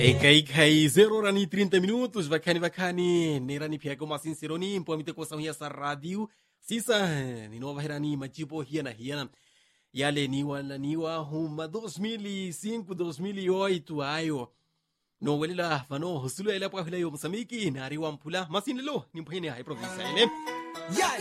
Ikay 0 rani 30 minutos, vakani, nerani piago masin sironi, impomite ko sa sa radio, sisa, ni nova herani machipo hiana. Yale niwa huma 2005, 2008 ayo. No walila fano husulu ela pa hila yo Mozambique, nariwa mpula, masin lilo, nimpahine hai provinsa ile. Yes!